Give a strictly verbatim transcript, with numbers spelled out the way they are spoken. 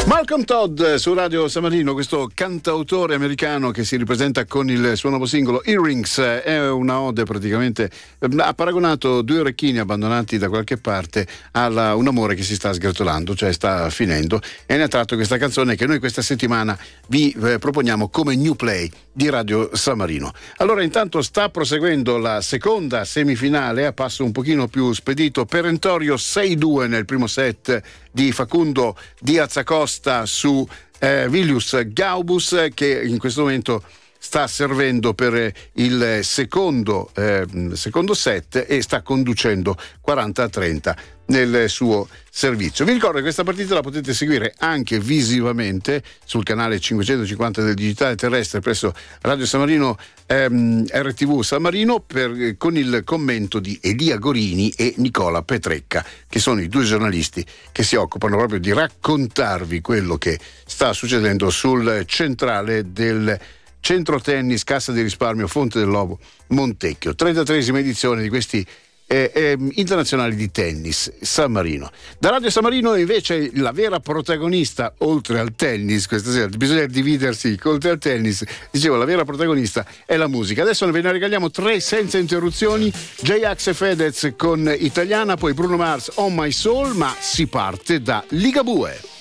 Malcolm Todd su Radio San Marino, questo cantautore americano che si ripresenta con il suo nuovo singolo Earrings, è una ode praticamente, ha paragonato due orecchini abbandonati da qualche parte a un amore che si sta sgretolando, cioè sta finendo, e ne ha tratto questa canzone che noi questa settimana vi eh, proponiamo come new play di Radio San Marino. Allora intanto sta proseguendo la seconda semifinale a passo un pochino più spedito, perentorio sei due nel primo set di Facundo Diaz Acosta su eh, Vilius Gaubus, che in questo momento sta servendo per il secondo, eh, secondo set e sta conducendo quaranta a trenta nel suo servizio. Vi ricordo che questa partita la potete seguire anche visivamente sul canale cinquecentocinquanta del digitale terrestre presso Radio San Marino ehm, R T V San Marino per, con il commento di Elia Gorini e Nicola Petrecca, che sono i due giornalisti che si occupano proprio di raccontarvi quello che sta succedendo sul centrale del Centro Tennis Cassa di Risparmio Fonte del Lobo Montecchio. trentatreesima edizione di questi eh, eh, internazionali di tennis San Marino. Da Radio San Marino invece la vera protagonista, oltre al tennis, questa sera bisogna dividersi, oltre al tennis, dicevo, la vera protagonista è la musica. Adesso ve ne regaliamo tre senza interruzioni: J-Ax e Fedez con Italiana, poi Bruno Mars On My Soul, ma si parte da Ligabue.